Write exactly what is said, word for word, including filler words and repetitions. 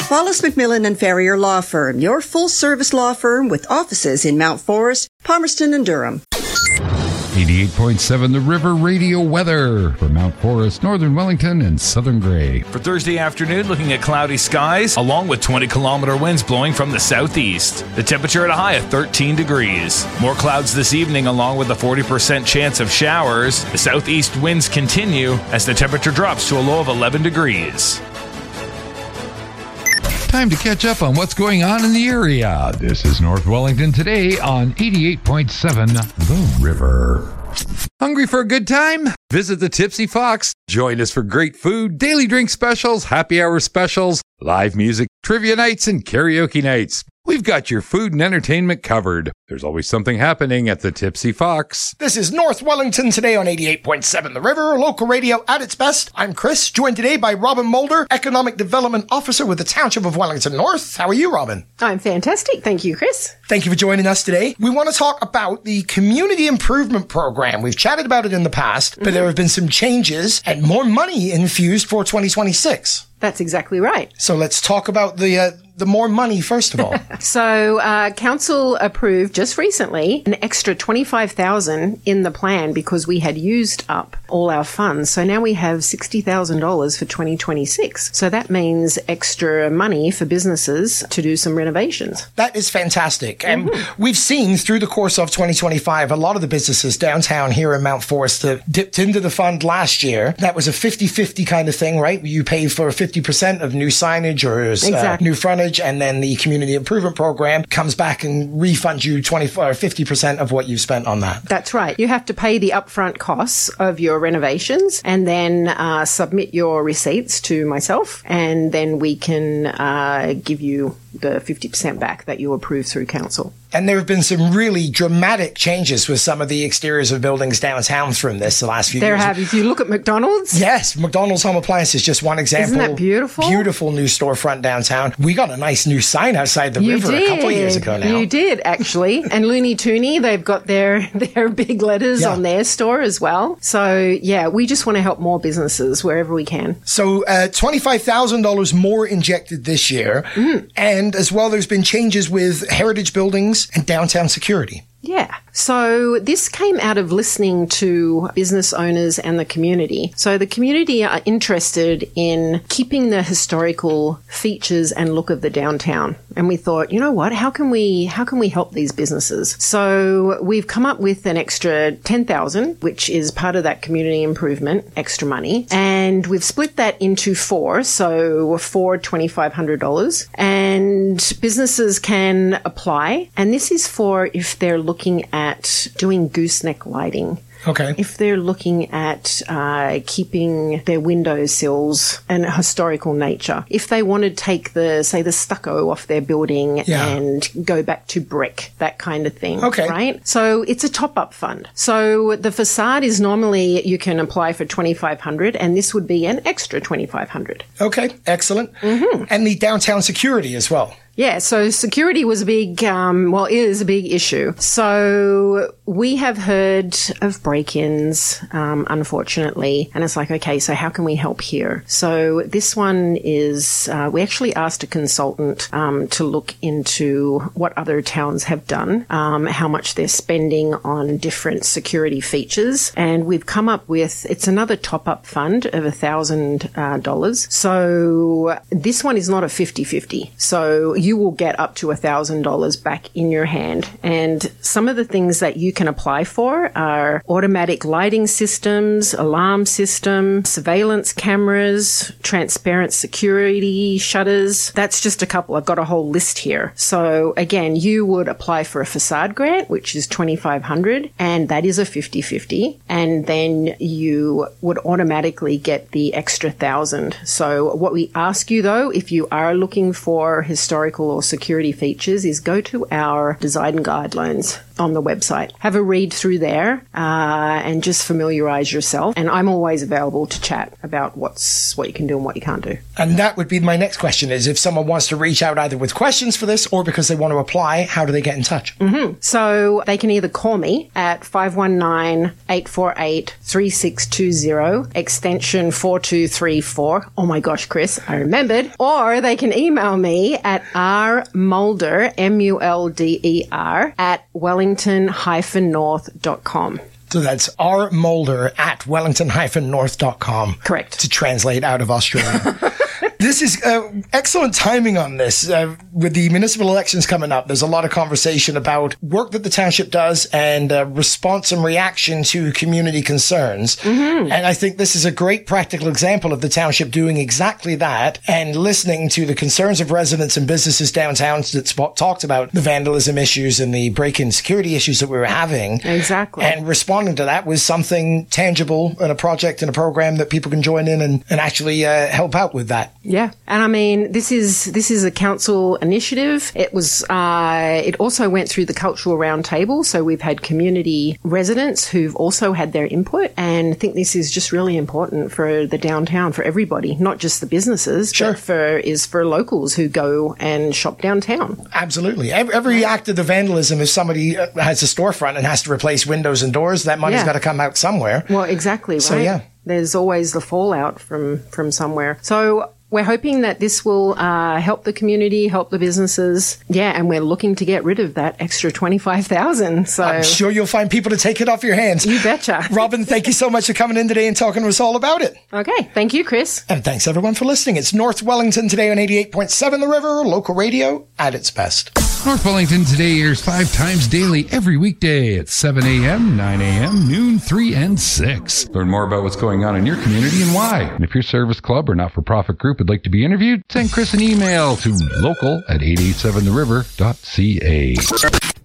Wallace McMillan and Ferrier Law Firm, your full-service law firm with offices in Mount Forest, Palmerston, and Durham. eighty-eight point seven The River Radio weather for Mount Forest, Northern Wellington, and Southern Grey. For Thursday afternoon, looking at cloudy skies, along with twenty kilometer winds blowing from the southeast. The temperature at a high of thirteen degrees. More clouds this evening, along with a forty percent chance of showers. The southeast winds continue as the temperature drops to a low of eleven degrees. Time to catch up on what's going on in the area. This is North Wellington today on eighty-eight point seven The River. Hungry for a good time? Visit the Tipsy Fox. Join us for great food, daily drink specials, happy hour specials, live music, trivia nights, and karaoke nights. We've got your food and entertainment covered. There's always something happening at the Tipsy Fox. This is North Wellington today on eighty-eight point seven The River, local radio at its best. I'm Chris, joined today by Robin Mulder, Economic Development Officer with the Township of Wellington North. How are you, Robin? I'm fantastic. Thank you, Chris. Thank you for joining us today. We want to talk about the Community Improvement Program. We've chatted about it in the past, but mm-hmm. there have been some changes and more money infused for twenty twenty-six. That's exactly right. So let's talk about the uh, the more money, first of all. So uh, Council approved just recently an extra twenty-five thousand dollars in the plan because we had used up all our funds. So now we have sixty thousand dollars for twenty twenty-six. So that means extra money for businesses to do some renovations. That is fantastic. And mm-hmm. we've seen through the course of twenty twenty-five, a lot of the businesses downtown here in Mount Forest that dipped into the fund last year. That was a fifty-fifty kind of thing, right? You pay for fifty percent of new signage or uh, exactly. new frontage, and then the Community Improvement Program comes back and refunds you twenty or fifty percent of what you've spent on that. That's right. You have to pay the upfront costs of your renovations and then uh, submit your receipts to myself, and then we can uh, give you the fifty percent back that you approve through council. And there have been some really dramatic changes with some of the exteriors of buildings downtown from this the last few there years. There have. If you look at McDonald's. Yes, McDonald's Home Appliance is just one example. Isn't that beautiful? Beautiful new storefront downtown. We got a nice new sign outside the you river did. a couple of years ago now. You did, actually. And Looney Tooney, they've got their, their big letters yeah. on their store as well. So, yeah, we just want to help more businesses wherever we can. So, uh, twenty-five thousand dollars more injected this year. Mm. And as well, there's been changes with heritage buildings and downtown security. Yeah. So this came out of listening to business owners and the community. So the community are interested in keeping the historical features and look of the downtown. And we thought, you know what, how can we how can we help these businesses? So we've come up with an extra ten thousand dollars, which is part of that community improvement, extra money. And we've split that into four, so four twenty-five hundred dollars. And businesses can apply. And this is for if they're looking at doing gooseneck lighting. Okay. If they're looking at uh, keeping their windowsills an historical nature. If they want to take the, say, the stucco off their building yeah. and go back to brick, that kind of thing. Okay. Right? So it's a top-up fund. So the facade is normally you can apply for twenty-five hundred dollars, and this would be an extra twenty-five hundred dollars. Okay. Excellent. Mm-hmm. And the downtown security as well. Yeah, so security was a big, um, well, is a big issue. So we have heard of break-ins, um, unfortunately, and it's like, okay, so how can we help here? So this one is, uh, we actually asked a consultant um, to look into what other towns have done, um, how much they're spending on different security features, and we've come up with, it's another top-up fund of one thousand dollars. So this one is not a fifty-fifty. So you will get up to one thousand dollars back in your hand. And some of the things that you can apply for are automatic lighting systems, alarm system, surveillance cameras, transparent security shutters. That's just a couple. I've got a whole list here. So again, you would apply for a facade grant, which is twenty-five hundred dollars, and that is a fifty-fifty. And then you would automatically get the extra thousand. So what we ask you though, if you are looking for historical or security features, is go to our design guidelines on the website. Have a read through there uh, and just familiarize yourself. And I'm always available to chat about what's what you can do and what you can't do. And that would be my next question is if someone wants to reach out either with questions for this or because they want to apply, how do they get in touch? Mm-hmm. So they can either call me at five one nine, eight four eight, three six two zero, extension four two three four. Oh my gosh, Chris, I remembered. Or they can email me at rmulder, M U L D E R, at wellington dash north dot com. So that's rmulder at wellington dash north dot com. Correct. To translate out of Australia. This is uh, excellent timing on this. Uh, with the municipal elections coming up, there's a lot of conversation about work that the township does and uh, response and reaction to community concerns. Mm-hmm. And I think this is a great practical example of the township doing exactly that and listening to the concerns of residents and businesses downtown that sp- talked about the vandalism issues and the break-in security issues that we were having. Exactly. And responding to that with something tangible and a project and a program that people can join in and, and actually uh, help out with that. Yeah. And I mean, this is, this is a council initiative. It was, uh, it also went through the cultural roundtable. So we've had community residents who've also had their input, and I think this is just really important for the downtown, for everybody, not just the businesses, sure. but for, is for locals who go and shop downtown. Absolutely. Every, every act of the vandalism, if somebody has a storefront and has to replace windows and doors, that money's Yeah. got to come out somewhere. Well, exactly. Right. So, yeah. There's always the fallout from, from somewhere. So we're hoping that this will uh, help the community, help the businesses. Yeah, and we're looking to get rid of that extra twenty-five thousand dollars. So I'm sure you'll find people to take it off your hands. You betcha. Robin, thank you so much for coming in today and talking to us all about it. Okay. Thank you, Chris. And thanks, everyone, for listening. It's North Wellington today on eighty-eight point seven The River, local radio at its best. North Wellington Today airs five times daily every weekday at seven a.m., nine a.m., noon, three, and six. Learn more about what's going on in your community and why. And if your service club or not-for-profit group would like to be interviewed, send Chris an email to local at eight eight seven the river dot c a.